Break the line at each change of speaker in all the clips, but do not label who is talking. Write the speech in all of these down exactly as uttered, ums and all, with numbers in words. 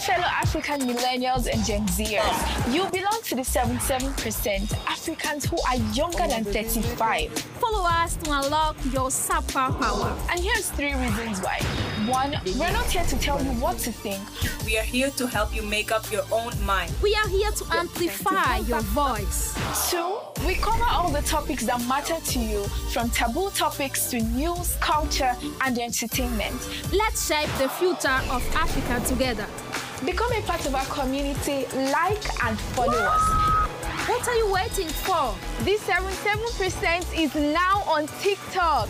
fellow African millennials and Gen Zers. You belong to the seventy-seven percent Africans who are younger than thirty-five.
Follow us to unlock your super power.
And here's three reasons why. One, we're not here to tell you what to think.
We are here to help you make up your own mind.
We are here to amplify your voice.
Two, we cover all the topics that matter to you, from taboo topics to news, culture, and entertainment.
Let's shape the future of Africa together.
Become a part of our community, like and follow us.
What are you waiting for?
This seventy-seven percent is now on TikTok.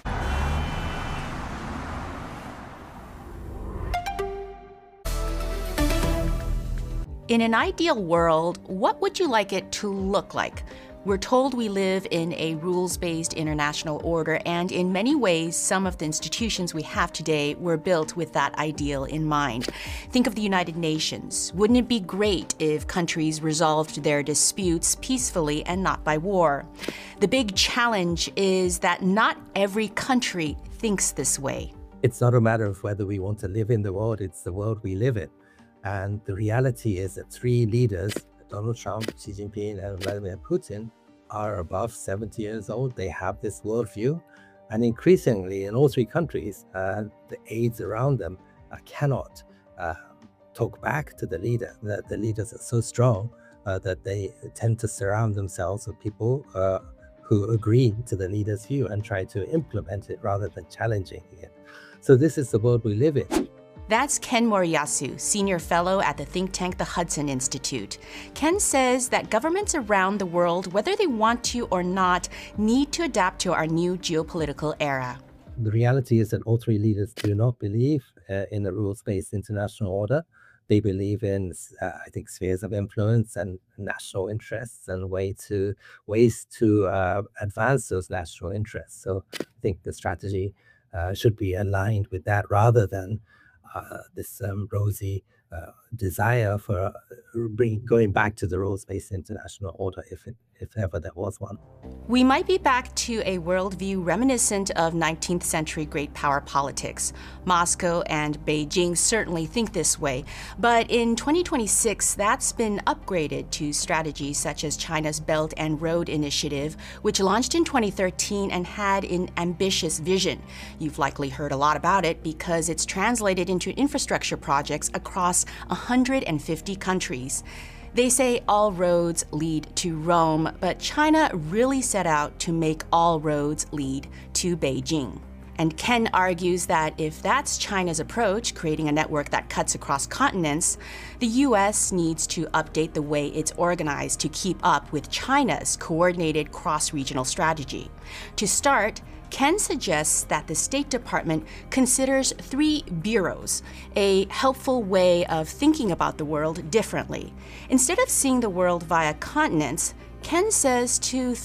In an ideal world, what would you like it to look like? We're told we live in a rules-based international order, and in many ways, some of the institutions we have today were built with that ideal in mind. Think of the United Nations. Wouldn't it be great if countries resolved their disputes peacefully and not by war? The big challenge is that not every country thinks this way.
It's not a matter of whether we want to live in the world, it's the world we live in. And the reality is that three leaders, Donald Trump, Xi Jinping, and Vladimir Putin, are above seventy years old. They have this worldview. And increasingly, in all three countries, uh, the aides around them uh, cannot uh, talk back to the leader. That the leaders are so strong uh, that they tend to surround themselves with people uh, who agree to the leader's view and try to implement it rather than challenging it. So this is the world we live in.
That's Ken Moriyasu, Senior Fellow at the think tank the Hudson Institute. Ken says that governments around the world, whether they want to or not, need to adapt to our new geopolitical era.
The reality is that all three leaders do not believe uh, in a rules-based international order. They believe in, uh, I think, spheres of influence and national interests and way to, ways to uh, advance those national interests. So I think the strategy uh, should be aligned with that rather than Uh, this um, rosy uh, desire for uh, bring, going back to the rules-based international order, if, it, if ever there was one.
We might be back to a worldview reminiscent of nineteenth century great power politics. Moscow and Beijing certainly think this way, but in twenty twenty-six, that's been upgraded to strategies such as China's Belt and Road Initiative, which launched in twenty thirteen and had an ambitious vision. You've likely heard a lot about it because it's translated into infrastructure projects across one hundred fifty countries. They say all roads lead to Rome, but China really set out to make all roads lead to Beijing. And Ken argues that if that's China's approach, creating a network that cuts across continents, the U S needs to update the way it's organized to keep up with China's coordinated cross-regional strategy. To start, Ken suggests that the State Department considers three bureaus, a helpful way of thinking about the world differently. Instead of seeing the world via continents, Ken says to